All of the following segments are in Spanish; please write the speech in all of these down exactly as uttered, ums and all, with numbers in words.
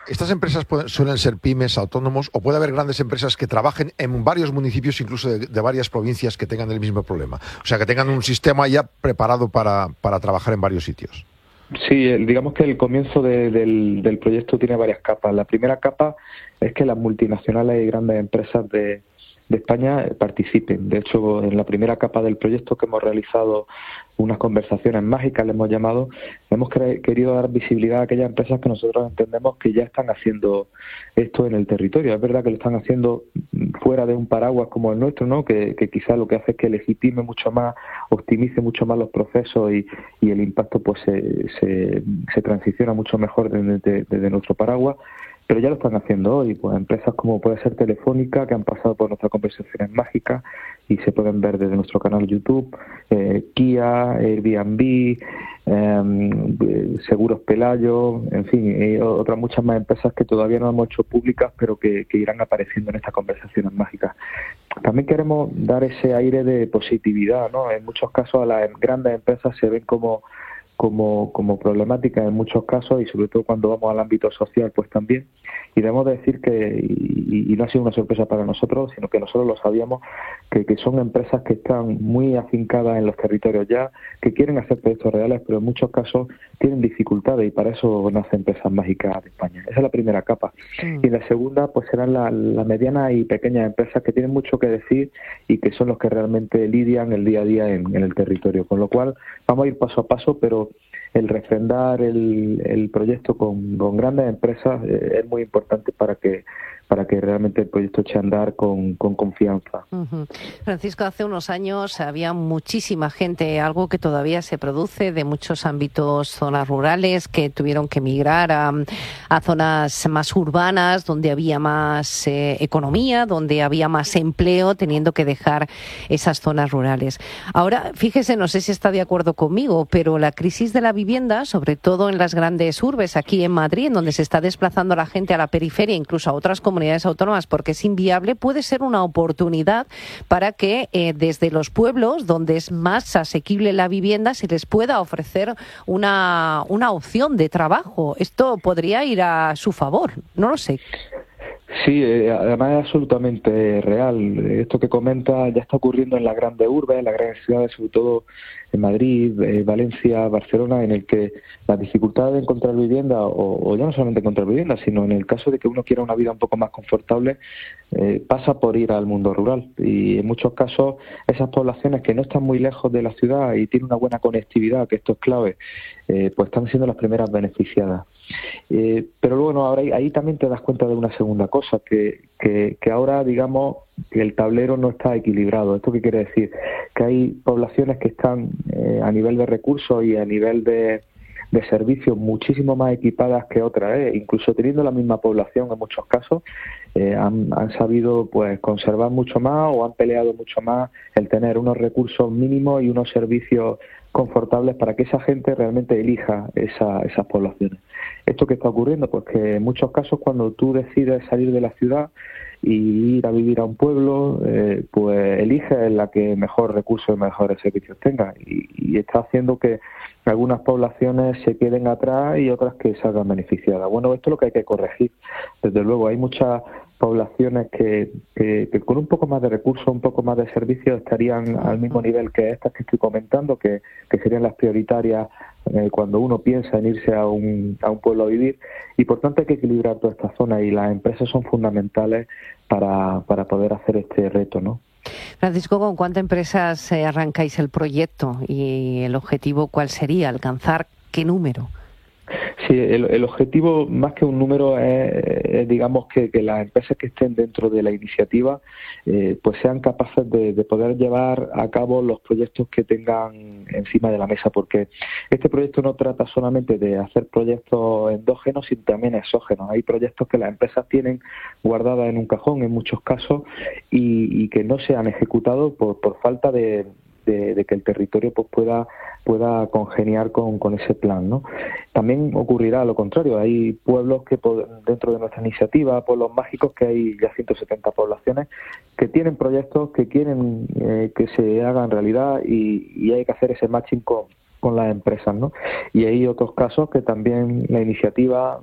¿Estas empresas pueden, suelen ser pymes, autónomos, o puede haber grandes empresas que trabajen en varios municipios, incluso de, de varias provincias, que tengan el mismo problema? O sea, que tengan un sistema ya preparado para, para trabajar en varios sitios. Sí, digamos que el comienzo de, del, del proyecto tiene varias capas. La primera capa es que las multinacionales y grandes empresas de, de España participen. De hecho, en la primera capa del proyecto que hemos realizado unas conversaciones mágicas, le hemos llamado, hemos cre- querido dar visibilidad a aquellas empresas que nosotros entendemos que ya están haciendo esto en el territorio. Es verdad que lo están haciendo fuera de un paraguas como el nuestro, ¿no? Que, que quizás lo que hace es que legitime mucho más, optimice mucho más los procesos y, y el impacto pues se, se, se transiciona mucho mejor desde, desde, desde nuestro paraguas. Pero ya lo están haciendo hoy, pues empresas como puede ser Telefónica, que han pasado por nuestras conversaciones mágicas y se pueden ver desde nuestro canal YouTube, eh, Kia, Airbnb, eh, Seguros Pelayo, en fin, y otras muchas más empresas que todavía no hemos hecho públicas, pero que, que irán apareciendo en estas conversaciones mágicas. También queremos dar ese aire de positividad, ¿no? En muchos casos a las grandes empresas se ven como como como problemática en muchos casos y sobre todo cuando vamos al ámbito social pues también, y debemos decir que y, y no ha sido una sorpresa para nosotros, sino que nosotros lo sabíamos, que, que son empresas que están muy afincadas en los territorios ya, que quieren hacer proyectos reales, pero en muchos casos tienen dificultades y para eso nacen Empresas Mágicas de España. Esa es la primera capa. Mm. Y la segunda pues serán las la medianas y pequeñas empresas que tienen mucho que decir y que son los que realmente lidian el día a día en, en el territorio, con lo cual vamos a ir paso a paso, pero el refrendar el, el proyecto con, con grandes empresas eh, es muy importante para que para que realmente el proyecto eche a andar con, con confianza. Uh-huh. Francisco, hace unos años había muchísima gente, algo que todavía se produce, de muchos ámbitos, zonas rurales, que tuvieron que migrar a, a zonas más urbanas, donde había más eh, economía, donde había más empleo, teniendo que dejar esas zonas rurales. Ahora, fíjese, no sé si está de acuerdo conmigo, pero la crisis de la vivienda, sobre todo en las grandes urbes, aquí en Madrid, en donde se está desplazando la gente a la periferia, incluso a otras comunidades autónomas porque es inviable, puede ser una oportunidad para que eh, desde los pueblos donde es más asequible la vivienda se les pueda ofrecer una, una opción de trabajo. Esto podría ir a su favor, no lo sé. Sí, eh, además es absolutamente real. Esto que comenta ya está ocurriendo en las grandes urbes, en las grandes ciudades, sobre todo en Madrid, eh, Valencia, Barcelona, en el que la dificultad de encontrar vivienda, o, o ya no solamente encontrar vivienda, sino en el caso de que uno quiera una vida un poco más confortable, eh, pasa por ir al mundo rural. Y en muchos casos esas poblaciones que no están muy lejos de la ciudad y tienen una buena conectividad, que esto es clave, eh, pues están siendo las primeras beneficiadas. Eh, pero luego no, ahora ahí, ahí también te das cuenta de una segunda cosa, que, que, que ahora digamos que el tablero no está equilibrado. ¿Esto qué quiere decir? Que hay poblaciones que están eh, a nivel de recursos y a nivel de, de servicios muchísimo más equipadas que otras, ¿eh? Incluso teniendo la misma población en muchos casos, eh, han, han sabido pues conservar mucho más o han peleado mucho más el tener unos recursos mínimos y unos servicios confortables para que esa gente realmente elija esa, esas poblaciones. ¿Esto qué está ocurriendo? Pues que en muchos casos cuando tú decides salir de la ciudad y ir a vivir a un pueblo, eh, pues eliges la que mejor recursos y mejores servicios tenga, y, y está haciendo que algunas poblaciones se queden atrás y otras que salgan beneficiadas. Bueno, esto es lo que hay que corregir. Desde luego hay muchas poblaciones que, que, que con un poco más de recursos, un poco más de servicios estarían al mismo nivel que estas que estoy comentando, que, que serían las prioritarias eh, cuando uno piensa en irse a un, a un pueblo a vivir, y por tanto hay que equilibrar toda esta zona y las empresas son fundamentales para, para poder hacer este reto, ¿no? Francisco, ¿con cuántas empresas eh, arrancáis el proyecto y el objetivo cuál sería? ¿Alcanzar qué número? Sí, el, el objetivo más que un número es, es digamos, que, que las empresas que estén dentro de la iniciativa eh, pues sean capaces de, de poder llevar a cabo los proyectos que tengan encima de la mesa, porque este proyecto no trata solamente de hacer proyectos endógenos, sino también exógenos. Hay proyectos que las empresas tienen guardadas en un cajón en muchos casos y, y que no se han ejecutado por, por falta de De, de que el territorio pues pueda pueda congeniar con, con ese plan, ¿no? También ocurrirá lo contrario. Hay pueblos que dentro de nuestra iniciativa, pueblos mágicos, que hay ya ciento setenta poblaciones que tienen proyectos que quieren eh, que se hagan realidad y, y hay que hacer ese matching con, con las empresas, ¿no? Y hay otros casos que también la iniciativa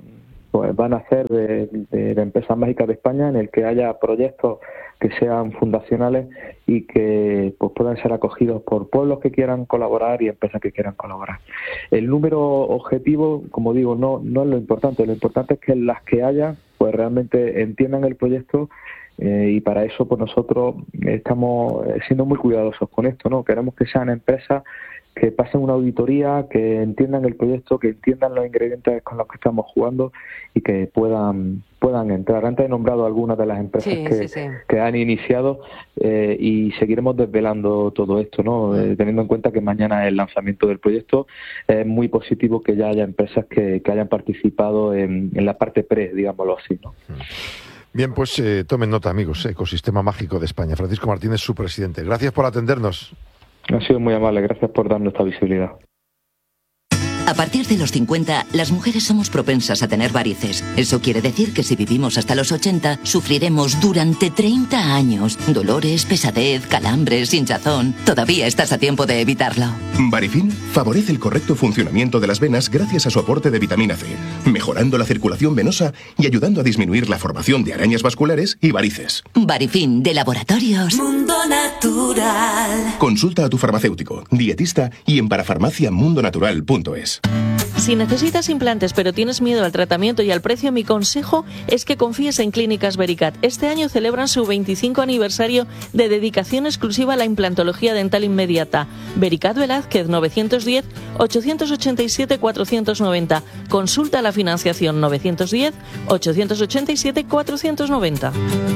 pues van a ser de, de, de Empresas Mágicas de España, en el que haya proyectos que sean fundacionales y que pues puedan ser acogidos por pueblos que quieran colaborar y empresas que quieran colaborar. El número objetivo, como digo, no, no es lo importante. Lo importante es que las que haya, pues realmente entiendan el proyecto. Eh, y para eso pues nosotros estamos siendo muy cuidadosos con esto, ¿no? Queremos que sean empresas que pasen una auditoría, que entiendan el proyecto, que entiendan los ingredientes con los que estamos jugando y que puedan puedan entrar. Antes he nombrado algunas de las empresas sí, que, sí, sí. que han iniciado eh, y seguiremos desvelando todo esto, ¿no? Eh, teniendo en cuenta que mañana es el lanzamiento del proyecto. Es muy positivo que ya haya empresas que, que hayan participado en, en la parte pre, digámoslo así, ¿no? Bien, pues eh, tomen nota, amigos. Ecosistema Mágico de España. Francisco Martínez, su presidente. Gracias por atendernos. Ha sido muy amable. Gracias por darnos esta visibilidad. A partir de los cincuenta, las mujeres somos propensas a tener varices. Eso quiere decir que si vivimos hasta los ochenta, sufriremos durante treinta años dolores, pesadez, calambres, hinchazón. Todavía estás a tiempo de evitarlo. Varifin favorece el correcto funcionamiento de las venas gracias a su aporte de vitamina C, mejorando la circulación venosa y ayudando a disminuir la formación de arañas vasculares y varices. Varifin, de Laboratorios Mundo Natural. Consulta a tu farmacéutico, dietista y en parafarmacia mundo natural punto es. Si necesitas implantes pero tienes miedo al tratamiento y al precio, mi consejo es que confíes en Clínicas Vericat. Este año celebran su veinticinco aniversario de dedicación exclusiva a la implantología dental inmediata. Vericat Velázquez, novecientos diez, ochocientos ochenta y siete, cuatrocientos noventa. Consulta la financiación novecientos diez, ochocientos ochenta y siete, cuatrocientos noventa.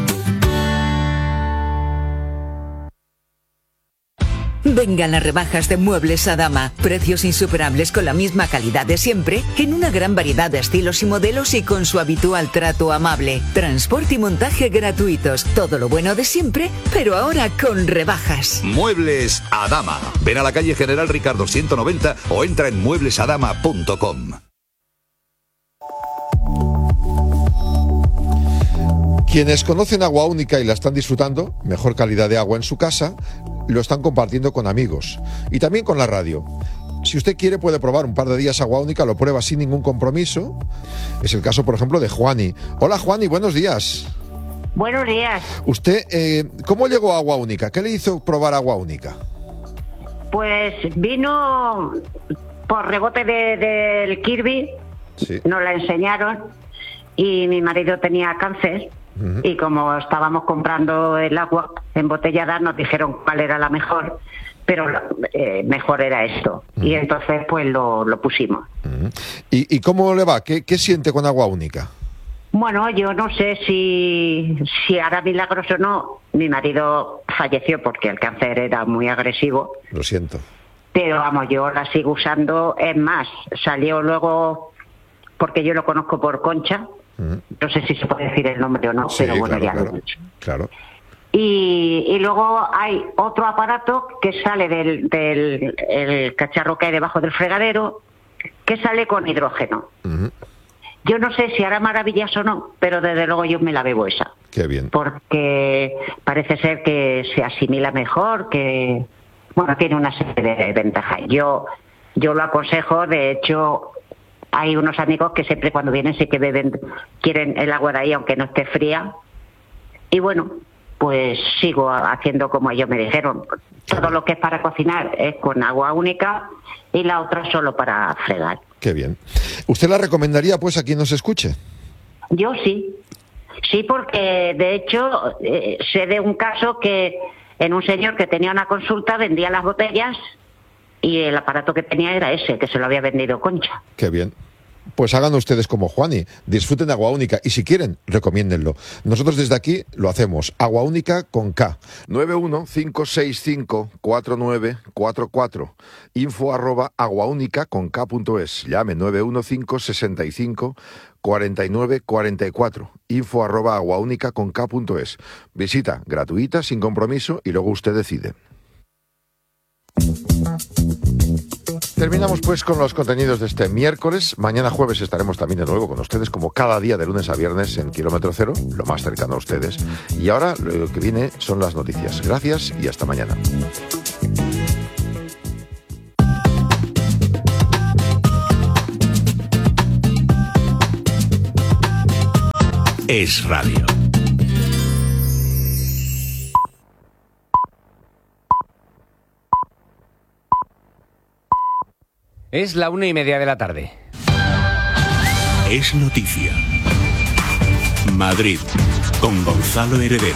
Vengan las rebajas de Muebles Adama. Precios insuperables con la misma calidad de siempre, en una gran variedad de estilos y modelos y con su habitual trato amable. Transporte y montaje gratuitos. Todo lo bueno de siempre, pero ahora con rebajas. Muebles Adama. Ven a la calle General Ricardo ciento noventa o entra en muebles adama punto com. Quienes conocen Agua Única y la están disfrutando, mejor calidad de agua en su casa, lo están compartiendo con amigos y también con la radio. Si usted quiere puede probar un par de días Agua Única, lo prueba sin ningún compromiso. Es el caso, por ejemplo, de Juani. Hola Juani, buenos días. Buenos días. Usted, eh, ¿cómo llegó a Agua Única? ¿Qué le hizo probar Agua Única? Pues vino por rebote de, del Kirby, sí. Nos la enseñaron y mi marido tenía cáncer. Uh-huh. Y como estábamos comprando el agua embotellada, nos dijeron cuál era la mejor, pero eh, mejor era esto. Uh-huh. Y entonces pues lo, lo pusimos. Uh-huh. ¿Y, ¿Y cómo le va? ¿Qué, qué siente con Agua Única? Bueno, yo no sé si, si hará milagros o no. Mi marido falleció porque el cáncer era muy agresivo. Lo siento. Pero vamos, yo la sigo usando. Es más, salió luego, porque yo lo conozco por Concha. No sé si se puede decir el nombre o no, sí, pero bueno, claro, ya claro, lo he dicho. Claro. Y, y luego hay otro aparato que sale del, del el cacharro que hay debajo del fregadero, que sale con hidrógeno. Uh-huh. Yo no sé si hará maravillas o no, pero desde luego yo me la bebo esa. Qué bien. Porque parece ser que se asimila mejor, que bueno, tiene una serie de ventajas. Yo, yo lo aconsejo, de hecho... Hay unos amigos que siempre cuando vienen sí que beben, quieren el agua de ahí aunque no esté fría. Y bueno, pues sigo haciendo como ellos me dijeron. Todo lo que es para cocinar es con agua única y la otra solo para fregar. Qué bien. ¿Usted la recomendaría pues a quien nos escuche? Yo sí. Sí, porque de hecho eh, sé de un caso que en un señor que tenía una consulta vendía las botellas y el aparato que tenía era ese, que se lo había vendido Concha. Qué bien. Pues hagan ustedes como Juani, disfruten de Agua Única y si quieren, recomiéndenlo. Nosotros desde aquí lo hacemos. Agua Única con K. nueve uno cinco seis cinco cuatro nueve cuatro cuatro. Info arroba aguaúnica con K punto es. Llame nueve uno cinco seis cinco cuatro nueve cuatro cuatro. Info arroba aguaúnica con K punto es. Visita gratuita, sin compromiso y luego usted decide. Terminamos pues con los contenidos de este miércoles. Mañana jueves estaremos también de nuevo con ustedes, como cada día de lunes a viernes en Kilómetro Cero, lo más cercano a ustedes. Y ahora lo que viene son las noticias. Gracias y hasta mañana. es radio. Es la una y media de la tarde. Es noticia. Madrid, con Gonzalo Heredero.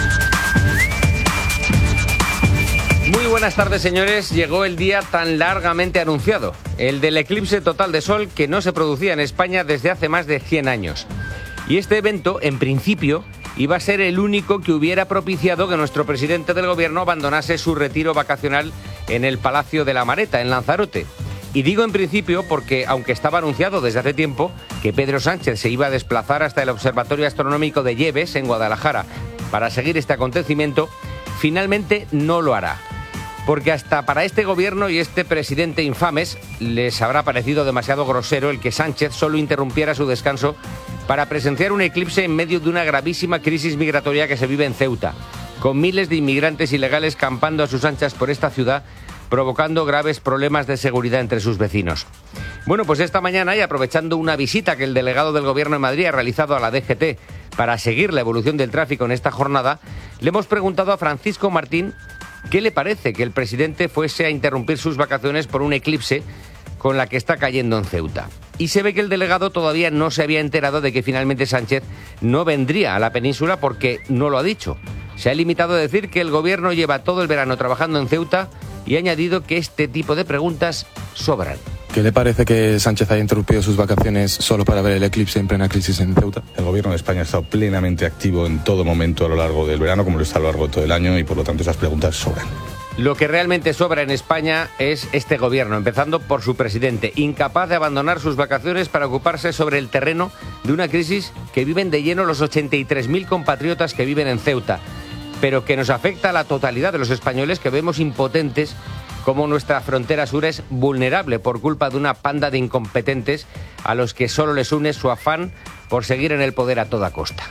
Muy buenas tardes, señores. Llegó el día tan largamente anunciado, el del eclipse total de sol que no se producía en España desde hace más de cien años. Y este evento, en principio, iba a ser el único que hubiera propiciado que nuestro presidente del gobierno abandonase su retiro vacacional en el Palacio de la Mareta, en Lanzarote. Y digo en principio porque, aunque estaba anunciado desde hace tiempo que Pedro Sánchez se iba a desplazar hasta el Observatorio Astronómico de Lleves, en Guadalajara, para seguir este acontecimiento, finalmente no lo hará. Porque hasta para este gobierno y este presidente infames les habrá parecido demasiado grosero el que Sánchez solo interrumpiera su descanso para presenciar un eclipse en medio de una gravísima crisis migratoria que se vive en Ceuta, con miles de inmigrantes ilegales campando a sus anchas por esta ciudad, provocando graves problemas de seguridad entre sus vecinos. Bueno, pues esta mañana, y aprovechando una visita que el delegado del Gobierno de Madrid ha realizado a la D G T para seguir la evolución del tráfico en esta jornada, le hemos preguntado a Francisco Martín qué le parece que el presidente fuese a interrumpir sus vacaciones por un eclipse con la que está cayendo en Ceuta. Y se ve que el delegado todavía no se había enterado de que finalmente Sánchez no vendría a la península porque no lo ha dicho. Se ha limitado a decir que el Gobierno lleva todo el verano trabajando en Ceuta y ha añadido que este tipo de preguntas sobran. ¿Qué le parece que Sánchez haya interrumpido sus vacaciones solo para ver el eclipse en plena crisis en Ceuta? El Gobierno de España ha estado plenamente activo en todo momento a lo largo del verano, como lo está a lo largo de todo el año, y por lo tanto esas preguntas sobran. Lo que realmente sobra en España es este gobierno, empezando por su presidente, incapaz de abandonar sus vacaciones para ocuparse sobre el terreno de una crisis que viven de lleno los ochenta y tres mil compatriotas que viven en Ceuta, pero que nos afecta a la totalidad de los españoles que vemos impotentes como nuestra frontera sur es vulnerable por culpa de una panda de incompetentes a los que solo les une su afán por seguir en el poder a toda costa.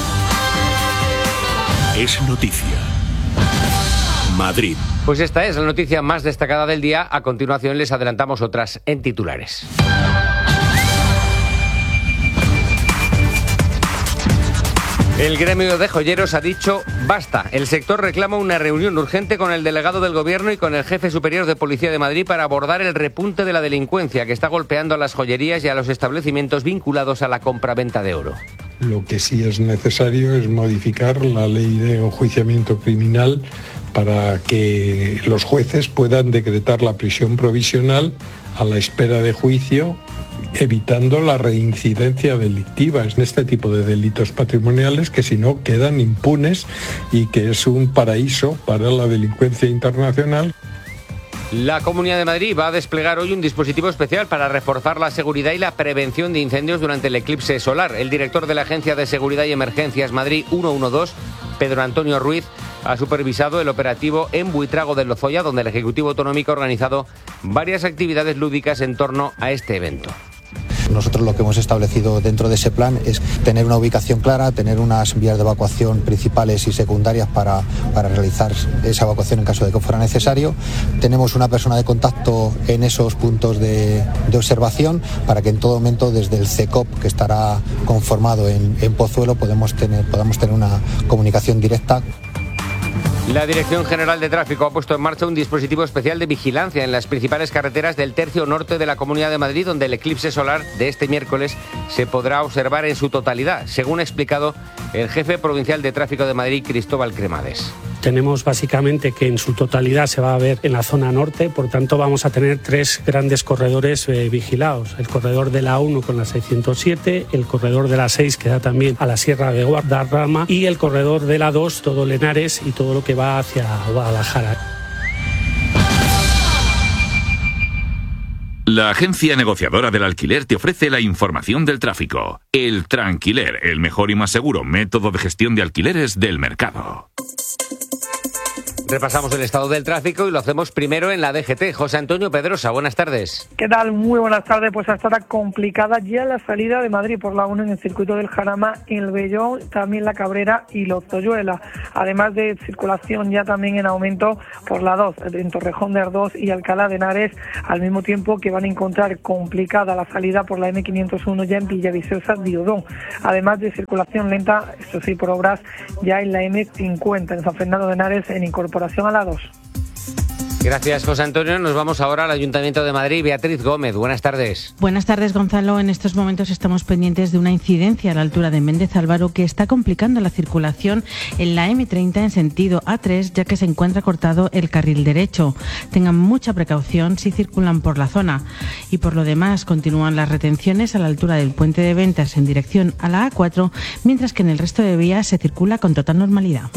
Es noticia. Madrid. Pues esta es la noticia más destacada del día. A continuación les adelantamos otras en titulares. El gremio de joyeros ha dicho basta. El sector reclama una reunión urgente con el delegado del Gobierno y con el jefe superior de Policía de Madrid para abordar el repunte de la delincuencia que está golpeando a las joyerías y a los establecimientos vinculados a la compraventa de oro. Lo que sí es necesario es modificar la ley de enjuiciamiento criminal para que los jueces puedan decretar la prisión provisional a la espera de juicio, evitando la reincidencia delictiva en este tipo de delitos patrimoniales que si no quedan impunes y que es un paraíso para la delincuencia internacional. La Comunidad de Madrid va a desplegar hoy un dispositivo especial para reforzar la seguridad y la prevención de incendios durante el eclipse solar. El director de la Agencia de Seguridad y Emergencias Madrid ciento doce, Pedro Antonio Ruiz, ha supervisado el operativo en Buitrago de Lozoya, donde el Ejecutivo Autonómico ha organizado varias actividades lúdicas en torno a este evento. Nosotros lo que hemos establecido dentro de ese plan es tener una ubicación clara, tener unas vías de evacuación principales y secundarias para, para realizar esa evacuación en caso de que fuera necesario. Tenemos una persona de contacto en esos puntos de, de observación para que en todo momento desde el C E C O P, que estará conformado en, en Pozuelo, podemos tener, podamos tener una comunicación directa. La Dirección General de Tráfico ha puesto en marcha un dispositivo especial de vigilancia en las principales carreteras del tercio norte de la Comunidad de Madrid, donde el eclipse solar de este miércoles se podrá observar en su totalidad, según ha explicado el jefe provincial de Tráfico de Madrid, Cristóbal Cremades. Tenemos básicamente que en su totalidad se va a ver en la zona norte, por tanto vamos a tener tres grandes corredores eh, vigilados. El corredor de la A uno con la seiscientos siete, el corredor de la seis que da también a la Sierra de Guadarrama y el corredor de la dos, todo Lenares y todo lo que va hacia Guadalajara. La agencia negociadora del alquiler te ofrece la información del tráfico. El Tranquiler, el mejor y más seguro método de gestión de alquileres del mercado. Repasamos el estado del tráfico y lo hacemos primero en la D G T. José Antonio Pedrosa, buenas tardes. ¿Qué tal? Muy buenas tardes. Pues hasta ahora complicada ya la salida de Madrid por la uno en el circuito del Jarama, el Vellón, también la Cabrera y Lozoyuela. Además de circulación ya también en aumento por la dos, en Torrejón de Ardoz y Alcalá de Henares, al mismo tiempo que van a encontrar complicada la salida por la eme quinientos uno ya en Villaviciosa de Odón. Además de circulación lenta, esto sí, por obras ya en la eme cincuenta en San Fernando de Henares en incorporación a la dos. Gracias, José Antonio. Nos vamos ahora al Ayuntamiento de Madrid. Beatriz Gómez, buenas tardes. Buenas tardes, Gonzalo. En estos momentos estamos pendientes de una incidencia a la altura de Méndez Álvaro que está complicando la circulación en la eme treinta en sentido a tres, ya que se encuentra cortado el carril derecho. Tengan mucha precaución si circulan por la zona. Y por lo demás, continúan las retenciones a la altura del puente de Ventas en dirección a la a cuatro, mientras que en el resto de vías se circula con total normalidad.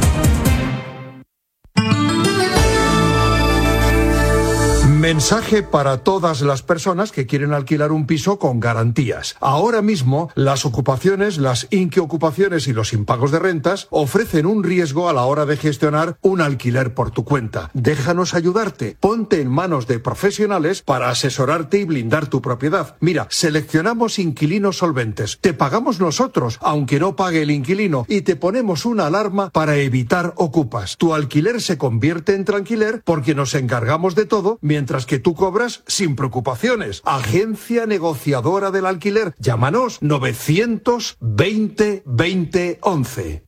Mensaje para todas las personas que quieren alquilar un piso con garantías. Ahora mismo, las ocupaciones, las inquiocupaciones y los impagos de rentas ofrecen un riesgo a la hora de gestionar un alquiler por tu cuenta. Déjanos ayudarte. Ponte en manos de profesionales para asesorarte y blindar tu propiedad. Mira, seleccionamos inquilinos solventes. Te pagamos nosotros, aunque no pague el inquilino, y te ponemos una alarma para evitar ocupas. Tu alquiler se convierte en tranquiler porque nos encargamos de todo, mientras que tú cobras sin preocupaciones. Agencia negociadora del alquiler. Llámanos novecientos veinte veinte once.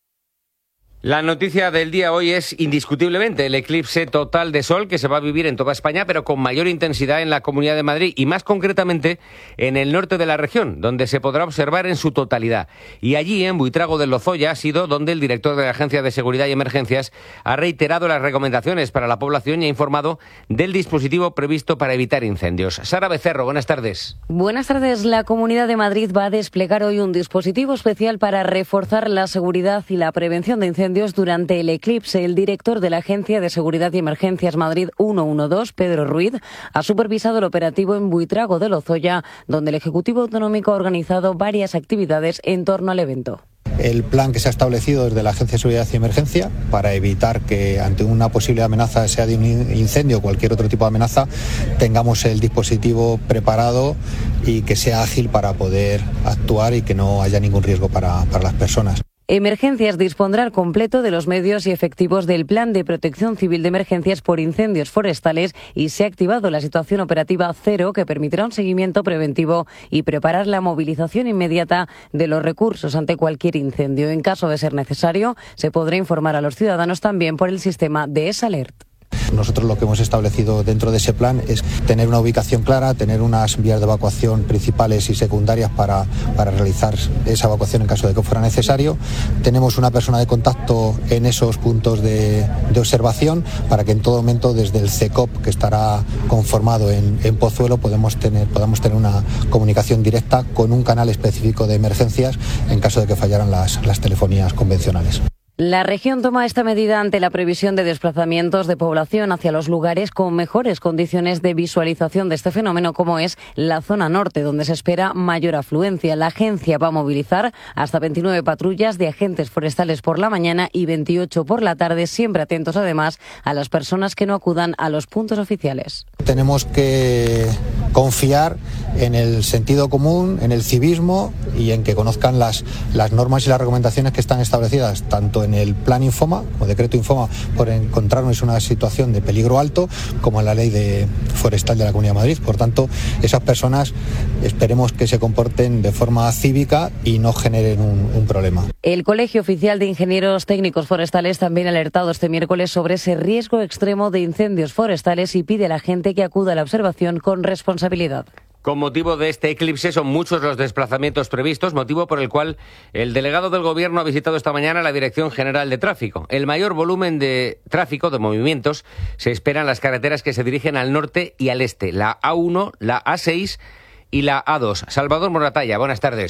La noticia del día hoy es indiscutiblemente el eclipse total de sol que se va a vivir en toda España, pero con mayor intensidad en la Comunidad de Madrid y más concretamente en el norte de la región, donde se podrá observar en su totalidad. Y allí, en Buitrago de Lozoya, ha sido donde el director de la Agencia de Seguridad y Emergencias ha reiterado las recomendaciones para la población y ha informado del dispositivo previsto para evitar incendios. Sara Becerro, buenas tardes. Buenas tardes. La Comunidad de Madrid va a desplegar hoy un dispositivo especial para reforzar la seguridad y la prevención de incendios durante el eclipse. El director de la Agencia de Seguridad y Emergencias Madrid ciento doce, Pedro Ruiz, ha supervisado el operativo en Buitrago de Lozoya, donde el Ejecutivo Autonómico ha organizado varias actividades en torno al evento. El plan que se ha establecido desde la Agencia de Seguridad y Emergencia para evitar que ante una posible amenaza, sea de un incendio o cualquier otro tipo de amenaza, tengamos el dispositivo preparado y que sea ágil para poder actuar y que no haya ningún riesgo para, para las personas. Emergencias dispondrá al completo de los medios y efectivos del Plan de Protección Civil de Emergencias por Incendios Forestales y se ha activado la situación operativa cero, que permitirá un seguimiento preventivo y preparar la movilización inmediata de los recursos ante cualquier incendio. En caso de ser necesario, se podrá informar a los ciudadanos también por el sistema de S-Alert. Nosotros lo que hemos establecido dentro de ese plan es tener una ubicación clara, tener unas vías de evacuación principales y secundarias para, para realizar esa evacuación en caso de que fuera necesario. Tenemos una persona de contacto en esos puntos de, de observación para que en todo momento desde el C E C O P, que estará conformado en, en Pozuelo, podemos tener, podamos tener una comunicación directa con un canal específico de emergencias en caso de que fallaran las, las telefonías convencionales. La región toma esta medida ante la previsión de desplazamientos de población hacia los lugares con mejores condiciones de visualización de este fenómeno, como es la zona norte, donde se espera mayor afluencia. La agencia va a movilizar hasta veintinueve patrullas de agentes forestales por la mañana y veintiocho por la tarde, siempre atentos además a las personas que no acudan a los puntos oficiales. Tenemos que confiar en el sentido común, en el civismo y en que conozcan las, las normas y las recomendaciones que están establecidas tanto en el Plan Infoma o Decreto Infoma por encontrarnos en una situación de peligro alto, como en la Ley de Forestal de la Comunidad de Madrid. Por tanto, esas personas esperemos que se comporten de forma cívica y no generen un, un problema. El Colegio Oficial de Ingenieros Técnicos Forestales también ha alertado este miércoles sobre ese riesgo extremo de incendios forestales y pide a la gente que acuda a la observación con responsabilidad. Con motivo de este eclipse son muchos los desplazamientos previstos, motivo por el cual el delegado del Gobierno ha visitado esta mañana la Dirección General de Tráfico. El mayor volumen de tráfico, de movimientos, se espera en las carreteras que se dirigen al norte y al este, la A uno, la A seis y la A dos. Salvador Moratalla, buenas tardes.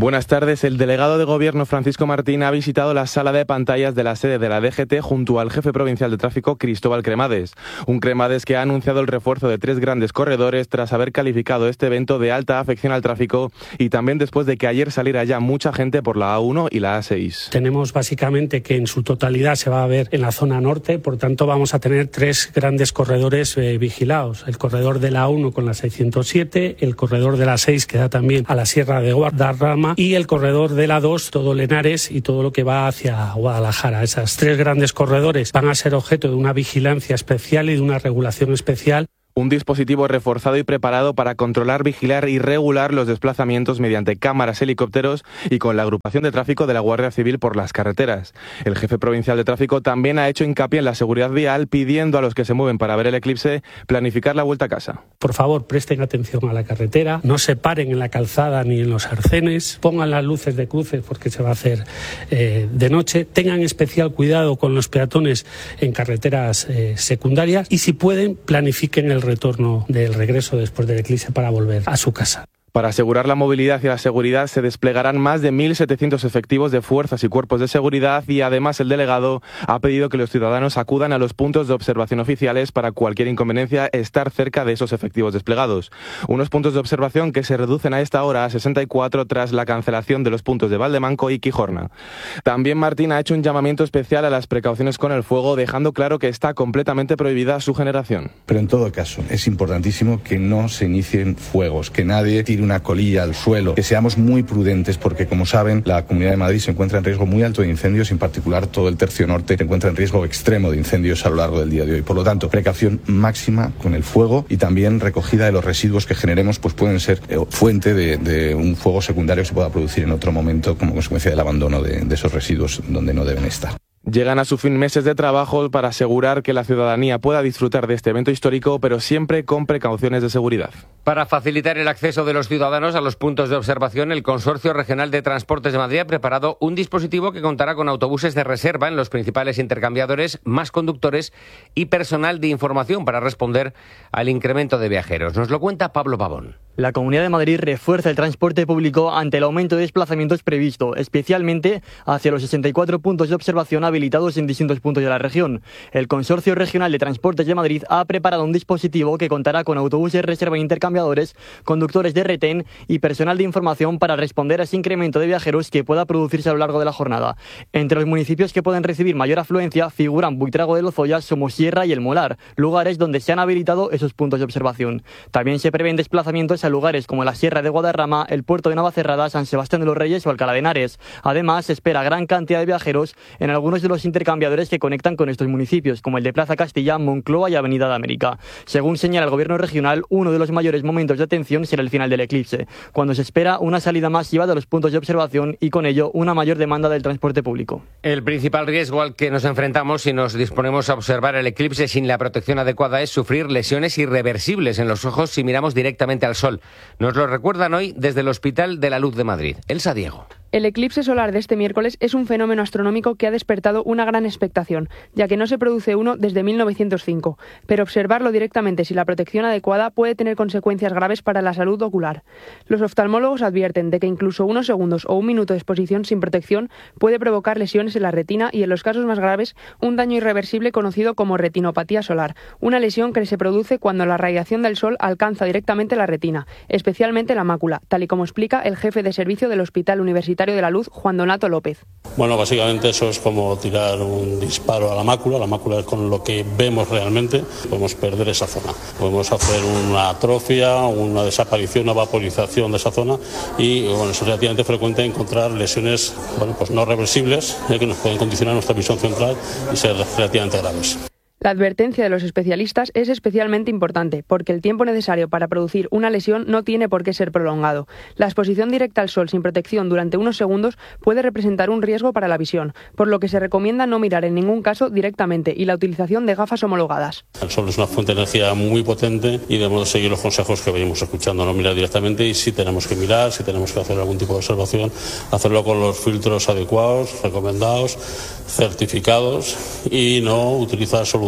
Buenas tardes. El delegado de Gobierno Francisco Martín ha visitado la sala de pantallas de la sede de la D G T junto al jefe provincial de tráfico Cristóbal Cremades. Un Cremades que ha anunciado el refuerzo de tres grandes corredores tras haber calificado este evento de alta afección al tráfico y también después de que ayer saliera ya mucha gente por la A uno y la A seis. Tenemos básicamente que en su totalidad se va a ver en la zona norte, por tanto vamos a tener tres grandes corredores eh, vigilados. El corredor de la A uno con la seiscientos siete, el corredor de la seis que da también a la Sierra de Guadarrama y el corredor de la dos, todo Lenares y todo lo que va hacia Guadalajara. Esas tres grandes corredores van a ser objeto de una vigilancia especial y de una regulación especial. Un dispositivo reforzado y preparado para controlar, vigilar y regular los desplazamientos mediante cámaras, helicópteros y con la agrupación de tráfico de la Guardia Civil por las carreteras. El jefe provincial de tráfico también ha hecho hincapié en la seguridad vial, pidiendo a los que se mueven para ver el eclipse planificar la vuelta a casa. Por favor, presten atención a la carretera, no se paren en la calzada ni en los arcenes, pongan las luces de cruce porque se va a hacer eh, de noche, tengan especial cuidado con los peatones en carreteras eh, secundarias y si pueden, planifiquen el retorno del regreso después del eclipse para volver a su casa. Para asegurar la movilidad y la seguridad se desplegarán más de mil setecientos efectivos de fuerzas y cuerpos de seguridad y además el delegado ha pedido que los ciudadanos acudan a los puntos de observación oficiales para cualquier inconveniencia estar cerca de esos efectivos desplegados. Unos puntos de observación que se reducen a esta hora a sesenta y cuatro tras la cancelación de los puntos de Valdemanco y Quijorna. También Martín ha hecho un llamamiento especial a las precauciones con el fuego, dejando claro que está completamente prohibida su generación. Pero en todo caso es importantísimo que no se inicien fuegos, que nadie tire una colilla al suelo, que seamos muy prudentes porque, como saben, la Comunidad de Madrid se encuentra en riesgo muy alto de incendios, en particular todo el tercio norte se encuentra en riesgo extremo de incendios a lo largo del día de hoy. Por lo tanto, precaución máxima con el fuego y también recogida de los residuos que generemos, pues pueden ser eh, fuente de, de un fuego secundario que se pueda producir en otro momento como consecuencia del abandono de, de esos residuos donde no deben estar. Llegan a su fin meses de trabajo para asegurar que la ciudadanía pueda disfrutar de este evento histórico, pero siempre con precauciones de seguridad. Para facilitar el acceso de los ciudadanos a los puntos de observación, el Consorcio Regional de Transportes de Madrid ha preparado un dispositivo que contará con autobuses de reserva en los principales intercambiadores, más conductores y personal de información para responder al incremento de viajeros. Nos lo cuenta Pablo Pavón. La Comunidad de Madrid refuerza el transporte público ante el aumento de desplazamientos previsto, especialmente hacia los sesenta y cuatro puntos de observación habilitados en distintos puntos de la región. El Consorcio Regional de Transportes de Madrid ha preparado un dispositivo que contará con autobuses de reserva en intercambiadores, conductores de retén y personal de información para responder a ese incremento de viajeros que pueda producirse a lo largo de la jornada. Entre los municipios que pueden recibir mayor afluencia figuran Buitrago de Lozoya, Somosierra y El Molar, lugares donde se han habilitado esos puntos de observación. También se prevén desplazamientos a lugares como la Sierra de Guadarrama, el puerto de Navacerrada, San Sebastián de los Reyes o Alcalá de Henares. Además, se espera gran cantidad de viajeros en algunos de los intercambiadores que conectan con estos municipios, como el de Plaza Castilla, Moncloa y Avenida de América. Según señala el Gobierno regional, uno de los mayores momentos de atención será el final del eclipse, cuando se espera una salida masiva de los puntos de observación y con ello una mayor demanda del transporte público. El principal riesgo al que nos enfrentamos si nos disponemos a observar el eclipse sin la protección adecuada es sufrir lesiones irreversibles en los ojos si miramos directamente al sol. Nos lo recuerdan hoy desde el Hospital de la Luz de Madrid. Elsa Diego. El eclipse solar de este miércoles es un fenómeno astronómico que ha despertado una gran expectación, ya que no se produce uno desde mil novecientos cinco, pero observarlo directamente sin la protección adecuada puede tener consecuencias graves para la salud ocular. Los oftalmólogos advierten de que incluso unos segundos o un minuto de exposición sin protección puede provocar lesiones en la retina y, en los casos más graves, un daño irreversible conocido como retinopatía solar, una lesión que se produce cuando la radiación del sol alcanza directamente la retina, especialmente la mácula, tal y como explica el jefe de servicio del Hospital Universitario de la Luz, Juan Donato López. Bueno, básicamente eso es como tirar un disparo a la mácula. La mácula es con lo que vemos realmente. Podemos perder esa zona. Podemos hacer una atrofia, una desaparición, una vaporización de esa zona y bueno, es relativamente frecuente encontrar lesiones bueno, pues no reversibles eh, que nos pueden condicionar nuestra visión central y ser relativamente graves. La advertencia de los especialistas es especialmente importante porque el tiempo necesario para producir una lesión no tiene por qué ser prolongado. La exposición directa al sol sin protección durante unos segundos puede representar un riesgo para la visión, por lo que se recomienda no mirar en ningún caso directamente y la utilización de gafas homologadas. El sol es una fuente de energía muy potente y debemos seguir los consejos que venimos escuchando, no mirar directamente y si tenemos que mirar, si tenemos que hacer algún tipo de observación, hacerlo con los filtros adecuados, recomendados, certificados y no utilizar soluciones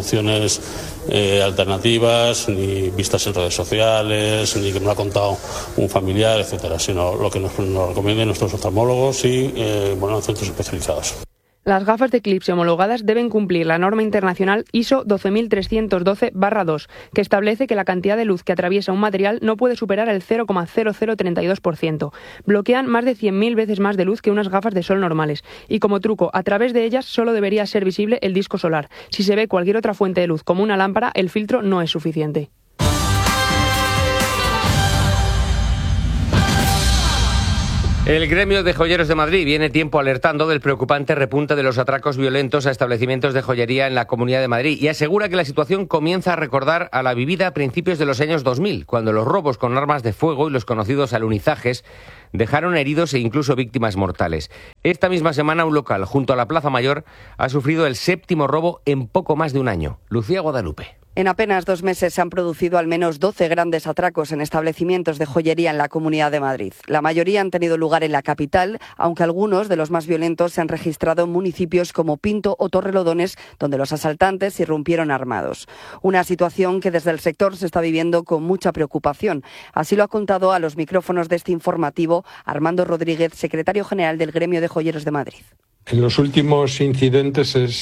soluciones eh, alternativas, ni vistas en redes sociales, ni que me lo ha contado un familiar, etcétera, sino lo que nos, nos recomienden nuestros oftalmólogos y eh, bueno, centros especializados. Las gafas de eclipse homologadas deben cumplir la norma internacional I S O doce mil trescientos doce barra dos, que establece que la cantidad de luz que atraviesa un material no puede superar el cero coma cero cero treinta y dos por ciento. Bloquean más de cien mil veces más de luz que unas gafas de sol normales. Y como truco, a través de ellas solo debería ser visible el disco solar. Si se ve cualquier otra fuente de luz como una lámpara, el filtro no es suficiente. El gremio de joyeros de Madrid viene tiempo alertando del preocupante repunte de los atracos violentos a establecimientos de joyería en la Comunidad de Madrid y asegura que la situación comienza a recordar a la vivida a principios de los años dos mil, cuando los robos con armas de fuego y los conocidos alunizajes dejaron heridos e incluso víctimas mortales. Esta misma semana un local junto a la Plaza Mayor ha sufrido el séptimo robo en poco más de un año. Lucía Guadalupe. En apenas dos meses se han producido al menos doce grandes atracos en establecimientos de joyería en la Comunidad de Madrid. La mayoría han tenido lugar en la capital, aunque algunos de los más violentos se han registrado en municipios como Pinto o Torrelodones, donde los asaltantes irrumpieron armados. Una situación que desde el sector se está viviendo con mucha preocupación. Así lo ha contado a los micrófonos de este informativo Armando Rodríguez, secretario general del Gremio de Joyeros de Madrid. En los últimos incidentes es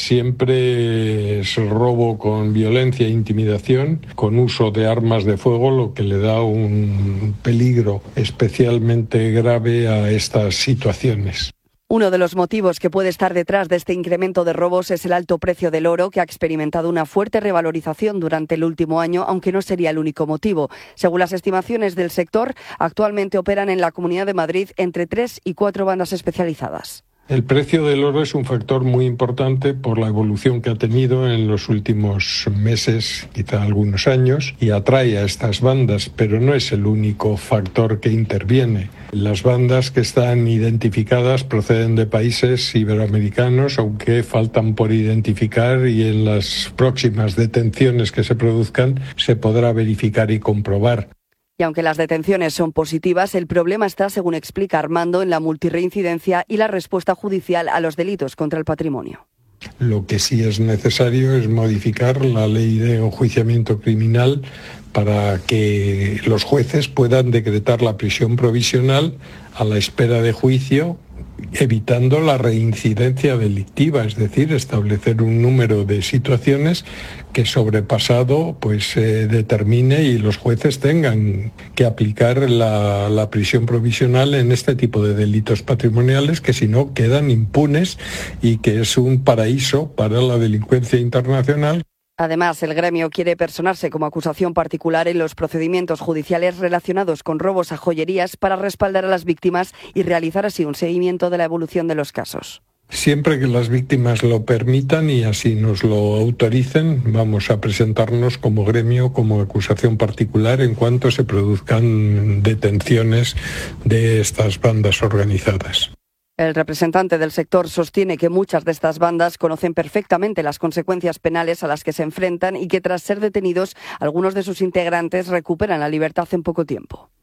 siempre es robo con violencia e intimidación, con uso de armas de fuego, lo que le da un peligro especialmente grave a estas situaciones. Uno de los motivos que puede estar detrás de este incremento de robos es el alto precio del oro, que ha experimentado una fuerte revalorización durante el último año, aunque no sería el único motivo. Según las estimaciones del sector, actualmente operan en la Comunidad de Madrid entre tres y cuatro bandas especializadas. El precio del oro es un factor muy importante por la evolución que ha tenido en los últimos meses, quizá algunos años, y atrae a estas bandas, pero no es el único factor que interviene. Las bandas que están identificadas proceden de países iberoamericanos, aunque faltan por identificar, y en las próximas detenciones que se produzcan se podrá verificar y comprobar. Y aunque las detenciones son positivas, el problema está, según explica Armando, en la multirreincidencia y la respuesta judicial a los delitos contra el patrimonio. Lo que sí es necesario es modificar la ley de enjuiciamiento criminal para que los jueces puedan decretar la prisión provisional a la espera de juicio, evitando la reincidencia delictiva, es decir, establecer un número de situaciones que sobrepasado pues eh, determine y los jueces tengan que aplicar la, la prisión provisional en este tipo de delitos patrimoniales que si no quedan impunes y que es un paraíso para la delincuencia internacional. Además, el gremio quiere personarse como acusación particular en los procedimientos judiciales relacionados con robos a joyerías para respaldar a las víctimas y realizar así un seguimiento de la evolución de los casos. Siempre que las víctimas lo permitan y así nos lo autoricen, vamos a presentarnos como gremio, como acusación particular en cuanto se produzcan detenciones de estas bandas organizadas. El representante del sector sostiene que muchas de estas bandas conocen perfectamente las consecuencias penales a las que se enfrentan y que tras ser detenidos, algunos de sus integrantes recuperan la libertad en poco tiempo.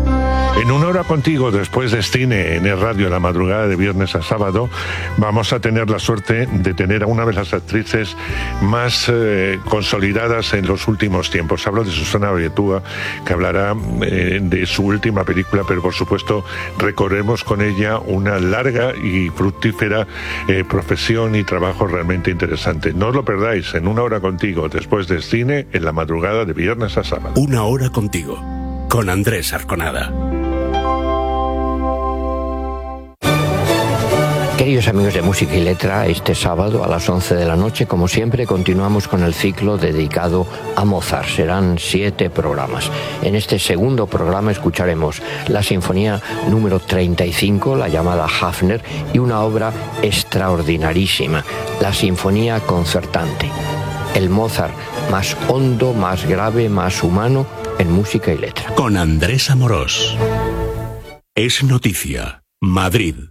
En Una Hora Contigo, después de cine en el radio, la madrugada de viernes a sábado, vamos a tener la suerte de tener a una de las actrices más eh, consolidadas en los últimos tiempos. Hablo de Susana Baietúa, que hablará eh, de su última película, pero por supuesto recorremos con ella una larga y fructífera eh, profesión y trabajo realmente interesante. No os lo perdáis, en Una Hora Contigo, después de cine en la madrugada de viernes a sábado. Una Hora Contigo, con Andrés Arconada. Queridos amigos de Música y Letra, este sábado a las once de la noche, como siempre, continuamos con el ciclo dedicado a Mozart. Serán siete programas. En este segundo programa escucharemos la Sinfonía número treinta y cinco, la llamada Hafner, y una obra extraordinarísima, la Sinfonía Concertante. El Mozart más hondo, más grave, más humano en Música y Letra. Con Andrés Amorós. Es noticia. Madrid.